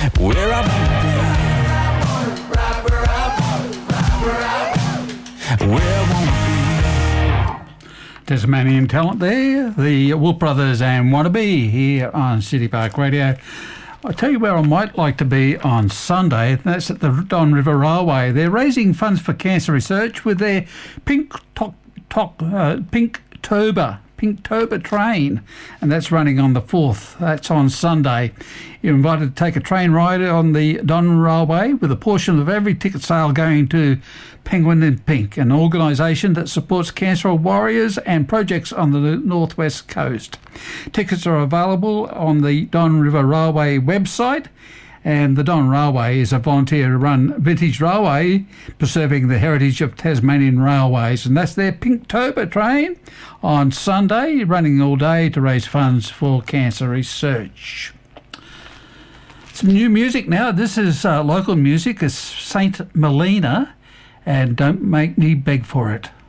where I won't be, where I won't be. Tasmanian talent there, the Wolf Brothers and Wannabe here on City Park Radio. I'll tell you where I might like to be on Sunday. That's at the Don River Railway. They're raising funds for cancer research with their Pinktober train, and that's running on the 4th. That's on Sunday. You're invited to take a train ride on the Don Railway with a portion of every ticket sale going to Penguin in Pink, an organisation that supports cancer warriors and projects on the northwest coast. Tickets are available on the Don River Railway website, and the Don Railway is a volunteer-run vintage railway preserving the heritage of Tasmanian railways, and that's their Pinktober train on Sunday, running all day to raise funds for cancer research. Some new music now. This is local music. It's Saint Melina, and Don't Make Me Beg for It.